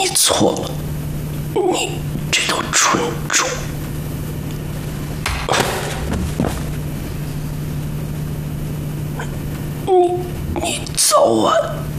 你错了，你这头蠢猪！你早晚